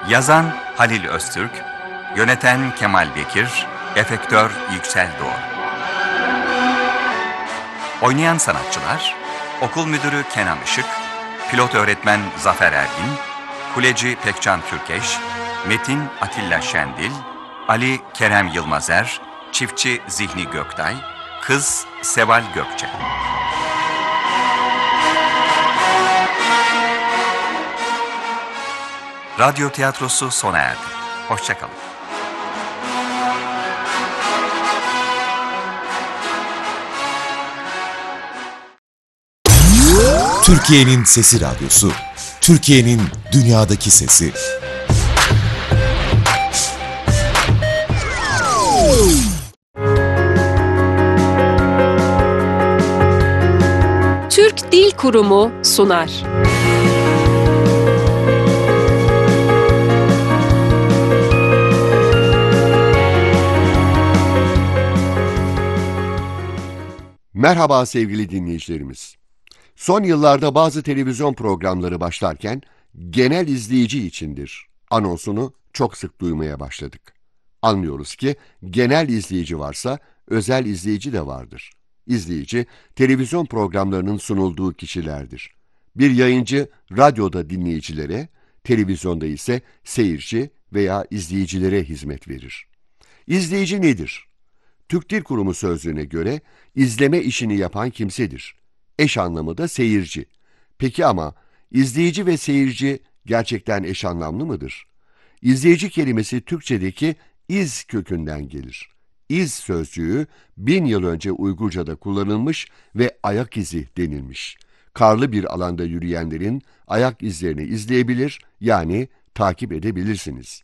Yazan Halil Öztürk, yöneten Kemal Bekir, efektör Yüksel Doğru. Oynayan sanatçılar: Okul Müdürü Kenan Işık, Pilot Öğretmen Zafer Ergin, Kuleci Pekcan Türkeş, Metin Atilla Şendil, Ali Kerem Yılmazer, Çiftçi Zihni Göktay, Kız Seval Gökçe. Radyo tiyatrosu sona erdi. Hoşça kalın. Türkiye'nin Sesi Radyosu, Türkiye'nin dünyadaki sesi. Türk Dil Kurumu sunar. Merhaba sevgili dinleyicilerimiz. Son yıllarda bazı televizyon programları başlarken genel izleyici içindir anonsunu çok sık duymaya başladık. Anlıyoruz ki genel izleyici varsa özel izleyici de vardır. İzleyici, televizyon programlarının sunulduğu kişilerdir. Bir yayıncı radyoda dinleyicilere, televizyonda ise seyirci veya izleyicilere hizmet verir. İzleyici nedir? Türk Dil Kurumu sözlüğüne göre izleme işini yapan kimsedir. Eş anlamı da seyirci. Peki ama izleyici ve seyirci gerçekten eş anlamlı mıdır? İzleyici kelimesi Türkçedeki iz kökünden gelir. İz sözcüğü 1000 yıl önce Uygurca'da kullanılmış ve ayak izi denilmiş. Karlı bir alanda yürüyenlerin ayak izlerini izleyebilir, yani takip edebilirsiniz.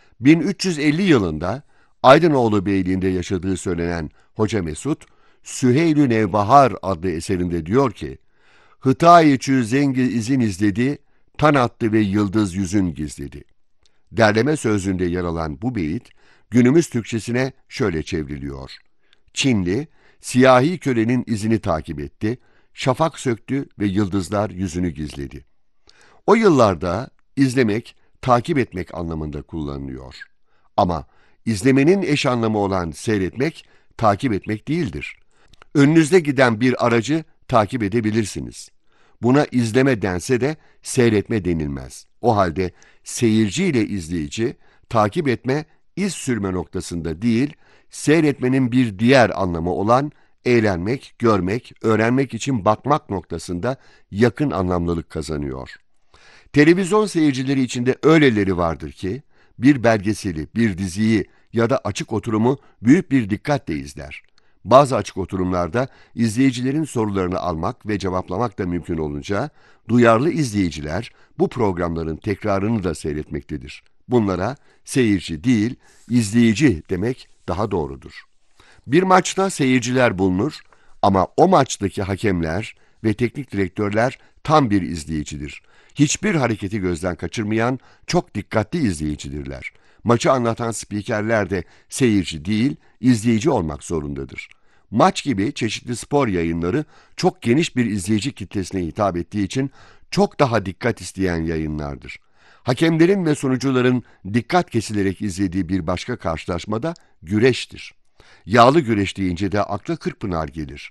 1350 yılında Aydınoğlu Beyliği'nde yaşadığı söylenen Hoca Mesut, Süheyl-ü Nevbahar adlı eserinde diyor ki, Hıtay-ı zengi izin izledi, tan attı ve yıldız yüzün gizledi. Derleme sözlüğünde yer alan bu beyit, günümüz Türkçesine şöyle çevriliyor. Çinli, siyahi kölenin izini takip etti, şafak söktü ve yıldızlar yüzünü gizledi. O yıllarda izlemek, takip etmek anlamında kullanılıyor. Ama izlemenin eş anlamı olan seyretmek, takip etmek değildir. Önünüzde giden bir aracı takip edebilirsiniz. Buna izleme dense de seyretme denilmez. O halde seyirci ile izleyici, takip etme, iz sürme noktasında değil, seyretmenin bir diğer anlamı olan eğlenmek, görmek, öğrenmek için bakmak noktasında yakın anlamlılık kazanıyor. Televizyon seyircileri içinde öyleleri vardır ki, bir belgeseli, bir diziyi ya da açık oturumu büyük bir dikkatle izler. Bazı açık oturumlarda izleyicilerin sorularını almak ve cevaplamak da mümkün olunca, duyarlı izleyiciler bu programların tekrarını da seyretmektedir. Bunlara seyirci değil, izleyici demek daha doğrudur. Bir maçta seyirciler bulunur ama o maçtaki hakemler ve teknik direktörler tam bir izleyicidir. Hiçbir hareketi gözden kaçırmayan çok dikkatli izleyicidirler. Maçı anlatan spikerler de seyirci değil, izleyici olmak zorundadır. Maç gibi çeşitli spor yayınları çok geniş bir izleyici kitlesine hitap ettiği için çok daha dikkat isteyen yayınlardır. Hakemlerin ve sunucuların dikkat kesilerek izlediği bir başka karşılaşmada güreştir. Yağlı güreş deyince de akla Kırkpınar gelir.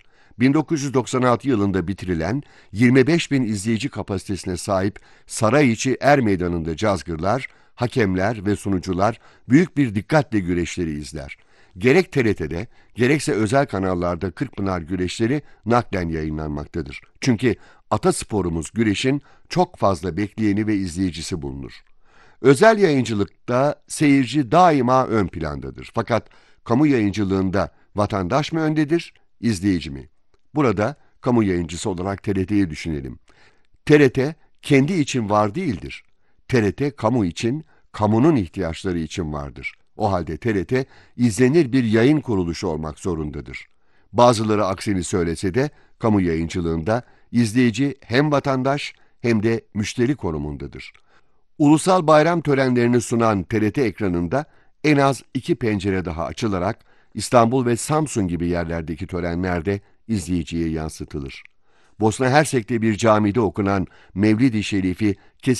1996 yılında bitirilen 25 bin izleyici kapasitesine sahip Sarayiçi Er Meydanı'nda cazgırlar, hakemler ve sunucular büyük bir dikkatle güreşleri izler. Gerek TRT'de, gerekse özel kanallarda Kırkpınar güreşleri naklen yayınlanmaktadır. Çünkü atasporumuz güreşin çok fazla bekleyeni ve izleyicisi bulunur. Özel yayıncılıkta seyirci daima ön plandadır. Fakat kamu yayıncılığında vatandaş mı öndedir, izleyici mi? Burada kamu yayıncısı olarak TRT'yi düşünelim. TRT kendi için var değildir. TRT kamu için, kamunun ihtiyaçları için vardır. O halde TRT izlenir bir yayın kuruluşu olmak zorundadır. Bazıları aksini söylese de kamu yayıncılığında izleyici hem vatandaş hem de müşteri konumundadır. Ulusal bayram törenlerini sunan TRT ekranında en az 2 pencere daha açılarak İstanbul ve Samsun gibi yerlerdeki törenlerde izleyiciye yansıtılır. Bosna Hersek'te bir camide okunan Mevlid-i Şerifi